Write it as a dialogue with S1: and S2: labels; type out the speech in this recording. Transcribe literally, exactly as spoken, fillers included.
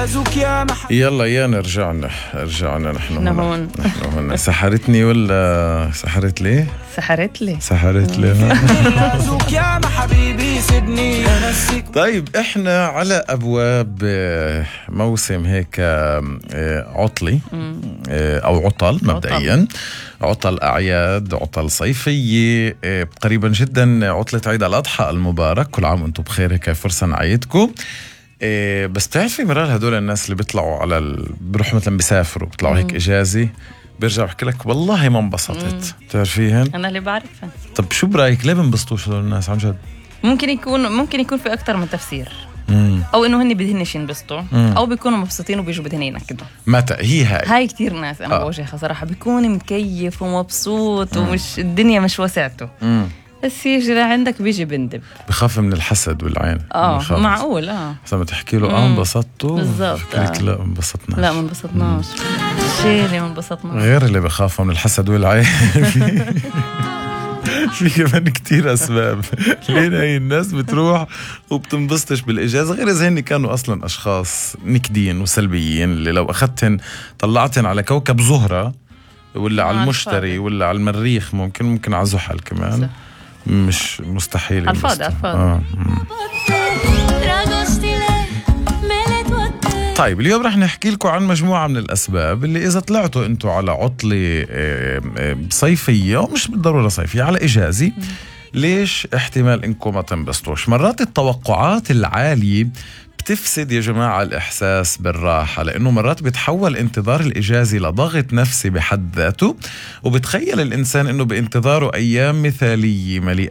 S1: يلا يا رجعنا رجعنا نحن
S2: نحن
S1: هنا
S2: هون.
S1: نحن هنا. سحرتني ولا سحرت لي
S2: سحرت لي
S1: سحرت لي طيب احنا على ابواب آه، موسم هيك آه، عطلي آه، او عطل مبدئيا عطل اعياد، عطل صيفيه، آه، قريبا جدا عطله عيد الاضحى المبارك. كل عام وانتم بخير، هيك فرصه نعيدكم. إيه بس بتعرفي مرار هدول الناس اللي بيطلعوا على ال... بيروحوا مثلا بيسافروا بيطلعوا هيك اجازه، بيرجع بحكي لك والله ما انبسطت. بتعرفيهن؟
S2: انا اللي بعرفها.
S1: طب شو برايك ليه بنبسطوش هدول الناس عن جد؟
S2: ممكن يكون ممكن يكون في اكثر من تفسير.
S1: مم.
S2: او انه هن بدهنش ينبسطوا،
S1: مم.
S2: او بيكونوا مبسوطين وبيجوا بدهن ينكدوا.
S1: متى هي هاي
S2: هاي كتير ناس انا
S1: آه.
S2: بواجهها صراحه، بيكون مكيف ومبسوط ومش الدنيا مش وسعته،
S1: مم.
S2: بس يجي لعندك بيجي بندب.
S1: بخاف من الحسد والعين.
S2: اه
S1: بخاف.
S2: معقول. اه
S1: بس لما تحكي له اه انبسطتوا
S2: بالضبط،
S1: فكرك
S2: آه.
S1: لا ما انبسطناش.
S2: لا ما انبسطناش، شيء اللي ما انبسطناش
S1: غير اللي بخافوا من الحسد والعين في كمان كتير أسباب لين هاي الناس بتروح وبتنبسطش بالإجازة، غير إذا هن كانوا أصلا أشخاص نكدين وسلبيين اللي لو أخذتن طلعتن على كوكب زهرة ولا على المشتري ولا على المريخ، ممكن ممكن على زحل كمان، مش مستحيل
S2: على الفاضي على الفاضي.
S1: آه. طيب اليوم رح نحكي لكم عن مجموعة من الأسباب اللي إذا طلعتوا أنتوا على عطلة آه، آه، صيفية ومش بالضرورة صيفية، على إجازة، ليش احتمال إنكم ما تنبسطوش؟ مرات التوقعات العالية بتفسد يا جماعة الإحساس بالراحة، لأنه مرات بتحول انتظار الإجازة لضغط نفسي بحد ذاته، وبتخيل الإنسان أنه بانتظاره أيام مثالية مليئة